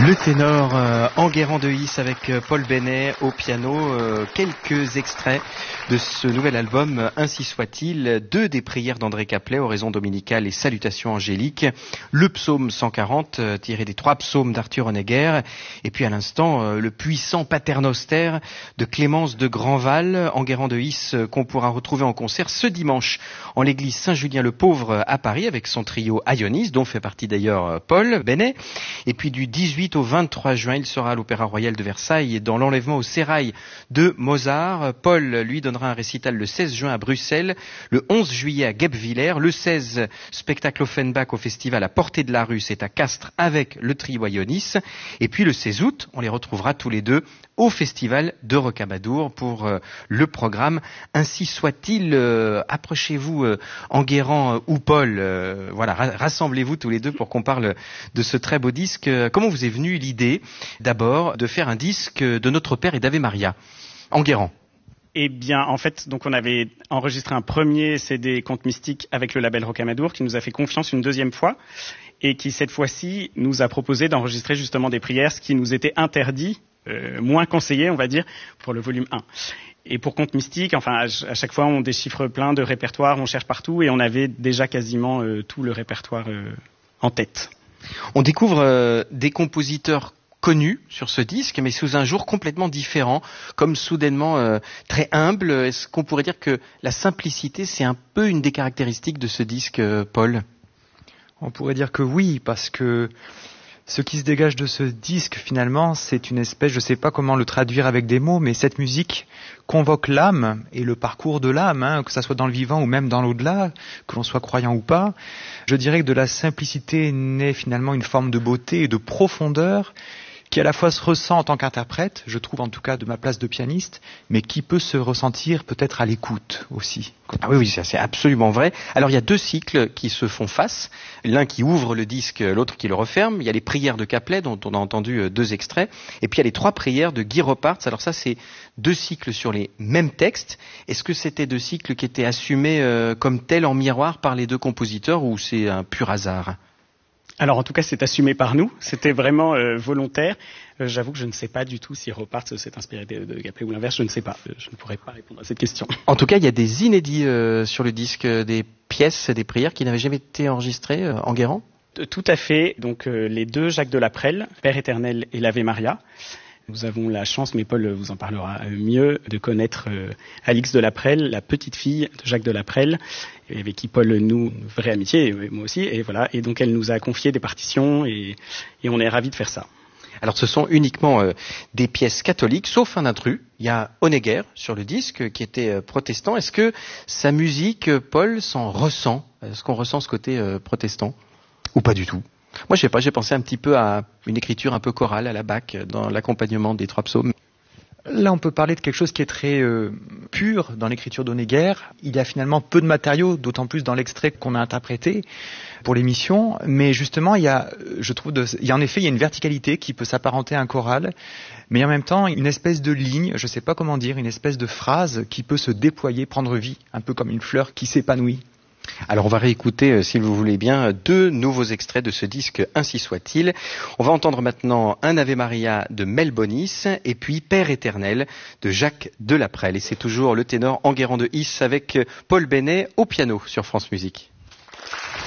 Le ténor Enguerrand de Is avec Paul Bennet au piano, quelques extraits de ce nouvel album, Ainsi soit-il, deux des prières d'André Caplet, Oraison dominicale et Salutations angéliques, le psaume 140 tiré des 3 psaumes d'Arthur Honegger, et puis à l'instant le puissant Paternoster de Clémence de Grandval, Enguerrand de Is qu'on pourra retrouver en concert ce dimanche en l'église Saint-Julien-le-Pauvre à Paris avec son trio Ionis, dont fait partie d'ailleurs Paul Bennet, et puis du 18 au 23 juin, il sera à l'Opéra Royal de Versailles et dans l'enlèvement au sérail de Mozart. Paul, lui, donnera un récital le 16 juin à Bruxelles, le 11 juillet à Guebwiller, le 16, spectacle Offenbach au festival à Portée de la Rue, c'est à Castres avec le trio Ionis. Et puis le 16 août, on les retrouvera tous les deux au festival de Rocamadour pour le programme Ainsi soit-il. Approchez-vous, Enguerrand ou Paul, voilà, rassemblez-vous tous les deux pour qu'on parle de ce très beau disque. Comment vous est venue l'idée, d'abord, de faire un disque de Notre Père et d'Ave Maria? Enguerrand. Eh bien, en fait, donc on avait enregistré un premier CD Contes mystiques avec le label Rocamadour qui nous a fait confiance une deuxième fois et qui, cette fois-ci, nous a proposé d'enregistrer justement des prières, ce qui nous était interdit, moins conseillé, on va dire, pour le volume 1. Et pour Contes mystiques, enfin, à chaque fois, on déchiffre plein de répertoires, on cherche partout et on avait déjà quasiment tout le répertoire en tête. On découvre des compositeurs connus sur ce disque, mais sous un jour complètement différent, comme soudainement très humble. Est-ce qu'on pourrait dire que la simplicité, c'est un peu une des caractéristiques de ce disque, Paul? On pourrait dire que oui, parce que ce qui se dégage de ce disque, finalement, c'est une espèce, je ne sais pas comment le traduire avec des mots, mais cette musique convoque l'âme et le parcours de l'âme, que ça soit dans le vivant ou même dans l'au-delà, que l'on soit croyant ou pas. Je dirais que de la simplicité naît finalement une forme de beauté et de profondeur qui à la fois se ressent en tant qu'interprète, je trouve en tout cas de ma place de pianiste, mais qui peut se ressentir peut-être à l'écoute aussi. Ah oui, ça c'est absolument vrai. Alors il y a deux cycles qui se font face, l'un qui ouvre le disque, l'autre qui le referme. Il y a les prières de Caplet dont on a entendu 2 extraits, et puis il y a les 3 prières de Guy Roparts. Alors ça c'est 2 cycles sur les mêmes textes. Est-ce que c'était 2 cycles qui étaient assumés comme tels en miroir par les 2 compositeurs ou c'est un pur hasard ? Alors en tout cas, c'est assumé par nous, c'était vraiment volontaire. J'avoue que je ne sais pas du tout si Roparts s'est inspiré de Caplet ou l'inverse, je ne sais pas. Je ne pourrais pas répondre à cette question. En tout cas, il y a des inédits sur le disque, des pièces, des prières qui n'avaient jamais été enregistrées, Enguerrand ? Tout à fait, donc les 2 Jacques de la Prelle, Père éternel et l'Ave Maria. Nous avons la chance, mais Paul vous en parlera mieux, de connaître Alix de la Prelle, la petite fille de Jacques de la Prelle, avec qui Paul noue une vraie amitié, et moi aussi, et voilà. Et donc elle nous a confié des partitions et on est ravis de faire ça. Alors ce sont uniquement des pièces catholiques, sauf un intrus. Il y a Honegger sur le disque qui était protestant. Est-ce que sa musique, Paul, s'en ressent? Est-ce qu'on ressent ce côté protestant? Ou pas du tout? Moi, je sais pas, j'ai pensé un petit peu à une écriture un peu chorale à la Bach dans l'accompagnement des 3 psaumes. Là, on peut parler de quelque chose qui est très pur dans l'écriture d'Honegger. Il y a finalement peu de matériaux, d'autant plus dans l'extrait qu'on a interprété pour l'émission. Mais justement, il y a en effet, il y a une verticalité qui peut s'apparenter à un choral, mais en même temps, une espèce de ligne, je sais pas comment dire, une espèce de phrase qui peut se déployer, prendre vie, un peu comme une fleur qui s'épanouit. Alors on va réécouter, si vous voulez bien, 2 nouveaux extraits de ce disque Ainsi soit-il. On va entendre maintenant un Ave Maria de Mel Bonis et puis Père éternel de Jacques de la Prelle. Et c'est toujours le ténor Enguerrand de Is avec Paul Bennet au piano sur France Musique.